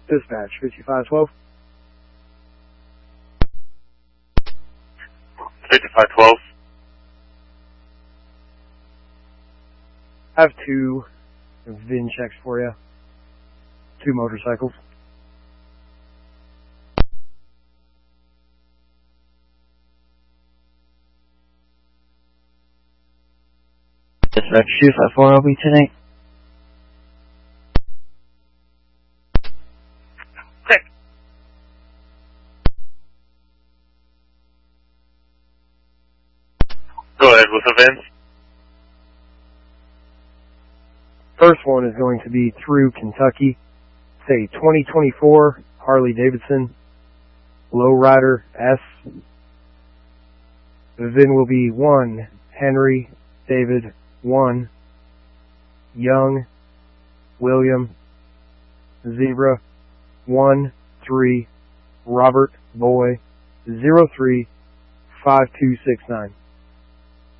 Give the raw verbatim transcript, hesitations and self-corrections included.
Dispatch, fifty-five twelve. fifty-five twelve. I have two V I N checks for you. Two motorcycles. Dispatch two five four, I'll be tonight. Okay. Go ahead with the V I N. First one is going to be through Kentucky. Say twenty twenty-four Harley Davidson Lowrider S. The V I N will be one Henry David one Young William Zebra one three Robert Boy zero three five two six nine.